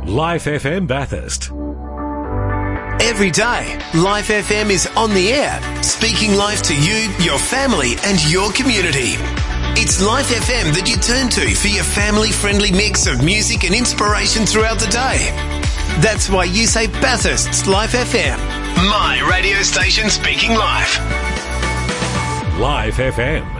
Life FM Bathurst. Every day, Life FM is on the air, speaking life to you, your family and your community. It's Life FM that you turn to for your family-friendly mix of music and inspiration throughout the day. That's why you say Bathurst's Life FM. My radio station speaking life. Life FM.